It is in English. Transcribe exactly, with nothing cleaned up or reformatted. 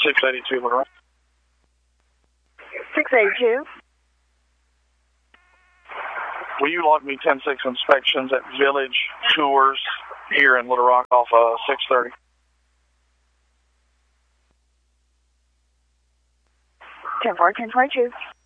six eighty-two, Little Rock. six eighty-two. Will you log me ten six inspections at Village Tours here in Little Rock off uh, six thirty? ten four, ten twenty-two.